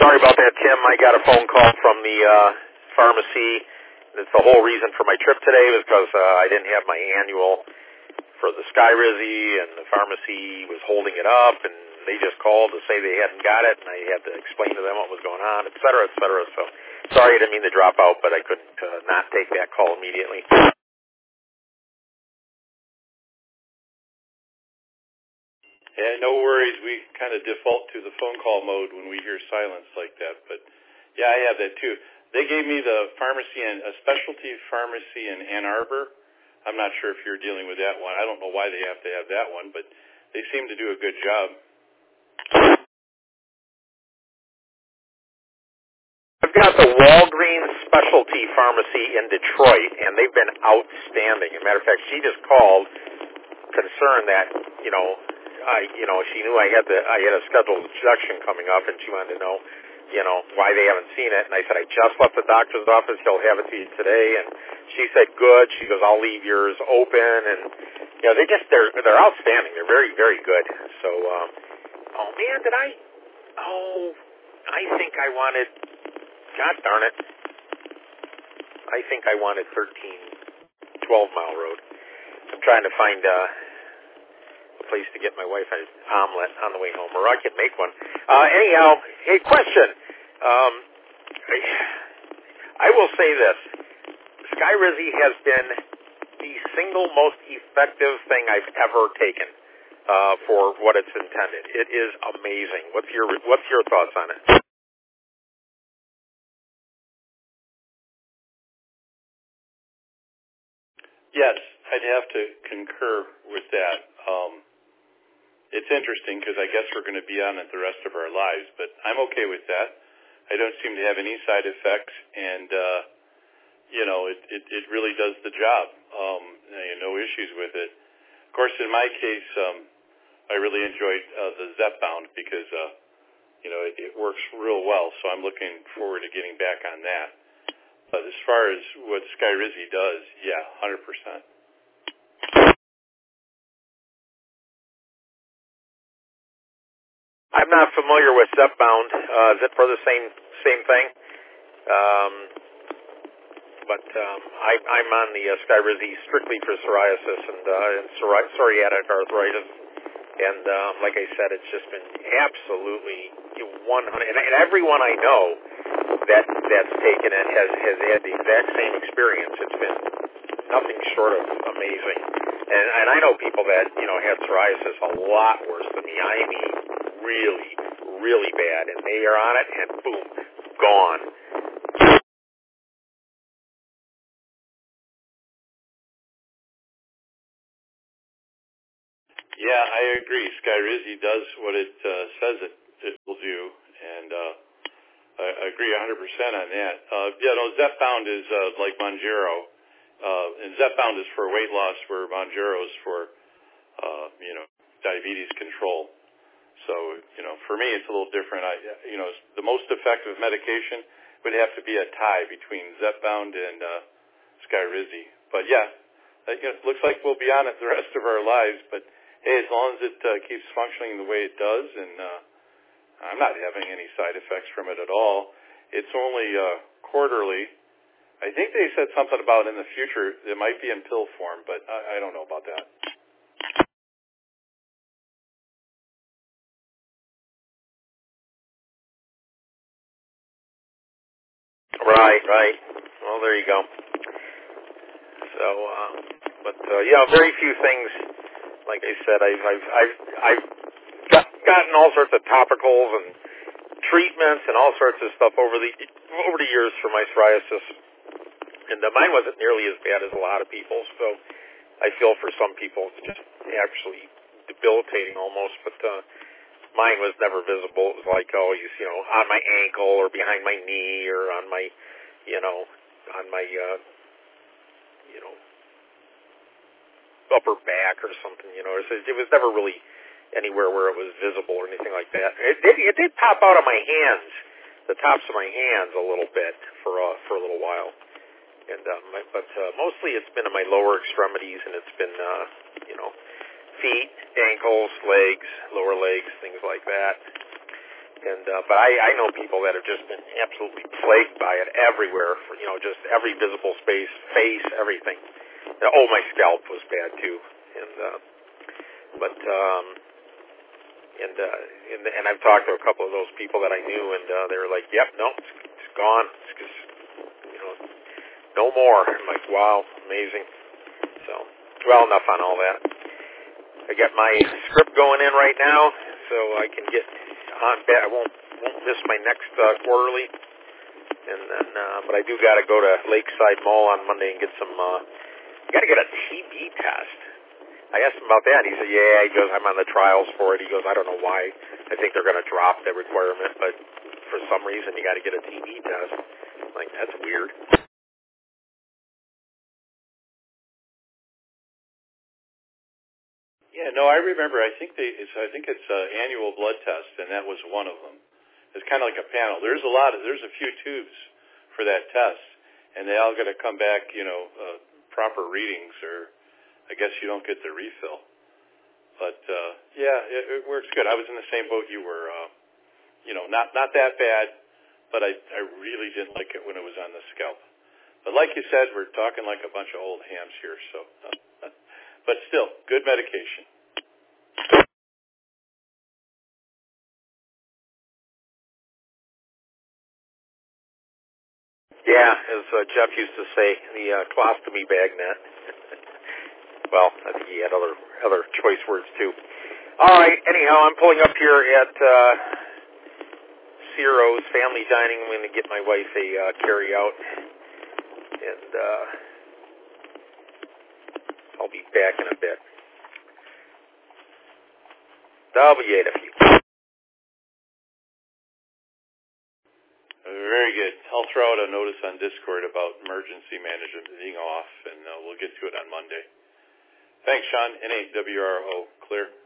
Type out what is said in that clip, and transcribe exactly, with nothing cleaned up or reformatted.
Sorry about that, Tim. I got a phone call from the uh, pharmacy. It's the whole reason for my trip today was because uh, I didn't have my annual for the Skyrizi, and the pharmacy was holding it up, and they just called to say they hadn't got it, and I had to explain to them what was going on, et cetera, et cetera. So sorry, I didn't mean to drop out, but I couldn't uh, not take that call immediately. Yeah, no worries. We kind of default to the phone call mode when we hear silence like that. But, yeah, I have that too. They gave me the pharmacy, in, a specialty pharmacy in Ann Arbor. I'm not sure if you're dealing with that one. I don't know why they have to have that one, but they seem to do a good job. I've got the Walgreens Specialty Pharmacy in Detroit, and they've been outstanding. As a matter of fact, she just called concerned that, you know, I, you know, she knew I had the, I had a scheduled injection coming up, and she wanted to know, you know, why they haven't seen it. And I said, I just left the doctor's office. He'll have it to you today. And she said, good. She goes, I'll leave yours open. And, you know, they just, they're, they're outstanding. They're very, very good. So, um, oh man, did I, oh, I think I wanted, God darn it. I think I wanted thirteen, twelve mile road. I'm trying to find, uh, place to get my wife an omelet on the way home, or I could make one. Uh, anyhow, hey, question. Um, I, I will say this. Skyrizi has been the single most effective thing I've ever taken uh, for what it's intended. It is amazing. What's your What's your thoughts on it? Yes, I'd have to concur with that. Um, It's interesting because I guess we're going to be on it the rest of our lives, but I'm okay with that. I don't seem to have any side effects, and, uh, you know, it, it, it really does the job. Um, no issues with it. Of course, in my case, um, I really enjoyed uh, the Zepbound because, uh, you know, it, it works real well, so I'm looking forward to getting back on that. But as far as what Skyrizi does, yeah, one hundred percent. I'm not familiar with Zepbound. Uh, is it for the same same thing? Um, but um, I, I'm on the uh, Skyrizi strictly for psoriasis and, uh, and psori- psoriatic arthritis. And um, like I said, it's just been absolutely one hundred. And, and everyone I know that that's taken it has, has had the exact same experience. It's been nothing short of amazing. And, and I know people that, you know, had psoriasis a lot worse than me. I mean, really, really bad. And they are on it, and boom, gone. Yeah, I agree. Skyrizi does what it uh, says it, it will do, and uh, I, I agree one hundred percent on that. Uh, yeah, no, Zepbound is uh, like Mounjaro, uh, and Zepbound is for weight loss, where Mounjaro is for, uh, you know, diabetes control. So, you know, for me, it's a little different. I, you know, the most effective medication would have to be a tie between Zepbound and uh, Skyrizi. But yeah, it looks like we'll be on it the rest of our lives. But hey, as long as it uh, keeps functioning the way it does, and uh, I'm not having any side effects from it at all. It's only uh, quarterly. I think they said something about in the future it might be in pill form, but I, I don't know about that. Right, right. Well, there you go. So, uh, but uh, yeah, very few things. Like I said, I've I've I've, I've got, gotten all sorts of topicals and treatments and all sorts of stuff over the over the years for my psoriasis, and uh, mine wasn't nearly as bad as a lot of people. So I feel for some people it's just actually debilitating almost, but uh, mine was never visible. It was like always, you know, on my ankle or behind my knee or on my, you know, on my, uh, you know, upper back or something, you know. It was never really anywhere where it was visible or anything like that. It did, it did pop out on my hands, the tops of my hands a little bit for uh, for a little while. And uh, my, but uh, mostly it's been in my lower extremities, and it's been, uh, you know, feet, ankles, legs, lower legs, things like that. And uh, but I, I know people that have just been absolutely plagued by it everywhere. For, you know, just every visible space, face, everything. And, oh, my scalp was bad too. And uh, but um, and, uh, and and I've talked to a couple of those people that I knew, and uh, they were like, "Yep, no, it's, it's gone. It's just, you know, no more." I'm like, "Wow, amazing." So, well, enough on all that. I got my script going in right now, so I can get on. I won't won't miss my next uh, quarterly, and then uh, but I do got to go to Lakeside Mall on Monday and get some. Uh, got to get a T B test. I asked him about that. He said, "Yeah." He goes, "I'm on the trials for it." He goes, "I don't know why. I think they're going to drop the requirement, but for some reason you got to get a T B test." I'm like, that's weird. Yeah, no, I remember. I think they. It's, I think it's an annual blood test, and that was one of them. It's kind of like a panel. There's a lot of. There's a few tubes for that test, and they all got to come back, you know, uh, proper readings, or I guess you don't get the refill. But uh, yeah, it, it works good. I was in the same boat you were. Uh, you know, not not that bad, but I I really didn't like it when it was on the scalp. But like you said, we're talking like a bunch of old hams here, so. Uh, but still, good medication. Yeah, as uh, Jeff used to say, the uh, colostomy bag net. Well, I think he had other other choice words too. All right. Anyhow, I'm pulling up here at uh, Ciro's Family Dining. I'm going to get my wife a uh, carry out, and uh, I'll be back in a bit. I'll be eight of you. Very good. I'll throw out a notice on Discord about emergency management being off, and uh, we'll get to it on Monday. Thanks, Sean. N A W R O. Clear.